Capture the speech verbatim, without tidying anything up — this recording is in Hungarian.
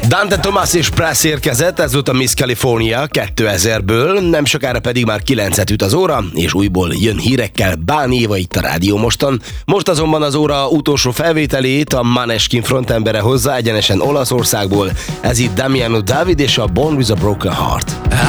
Dante Thomas és Press érkezett, ez volt a Miss California kétezrből, nem sokára pedig már kilencet üt az óra, és újból jön hírekkel Bán Éva itt a Rádió Moston. Most azonban az óra utolsó felvételét a Maneskin frontembere hozzá egyenesen Olaszországból, ez itt Damiano David és a Born with a Broken Heart.